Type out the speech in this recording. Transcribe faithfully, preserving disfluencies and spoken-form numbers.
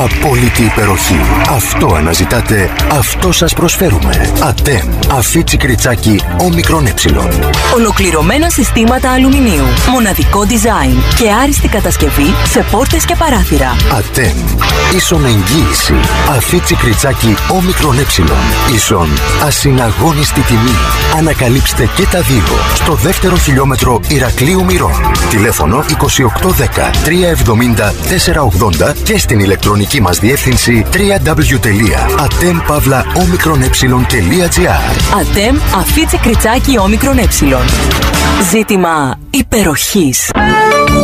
Απόλυτη υπεροχή. Αυτό αναζητάτε, αυτό σας προσφέρουμε. ΑΤΕΜ. Αφίτσι κριτσάκι όμικρον ε. Ολοκληρωμένα συστήματα αλουμινίου. Μοναδικό design και άριστη κατασκευή σε πόρτες και παράθυρα. ΑΤΕΜ. Ίσον εγγύηση. Αφίτσι κριτσάκι όμικρον ε. Ίσον ασυναγώνιστη τιμή. Ανακαλύψτε και τα δύο στο δεύτερο χιλιόμετρο Ηρακλείου Μυρών. Τηλέφωνο είκοσι οκτώ δέκα τριακόσια εβδομήντα τετρακόσια ογδόντα και στην ηλεκτρονική μας διεύθυνση double-u double-u double-u τελεία atem pavla omicron epsilon τελεία gr. ΑΤΕΜ Αφίτσι κριτσάκι όμικρον ε. Ζήτημα υπεροχής.